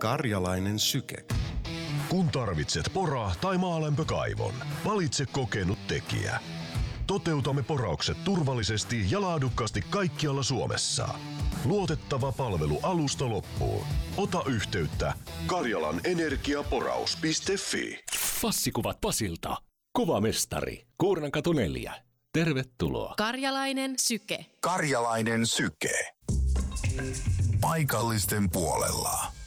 Karjalainen syke. Kun tarvitset pora- tai maalämpökaivon, valitse kokenut tekijä. Toteutamme poraukset turvallisesti ja laadukkaasti kaikkialla Suomessa. Luotettava palvelu alusta loppuun. Ota yhteyttä karjalanenergiaporaus.fi. Passikuvat Pasilta. Kuvamestari. Kuurnankatu 4. Tervetuloa. Karjalainen syke. Karjalainen syke. Paikallisten puolella.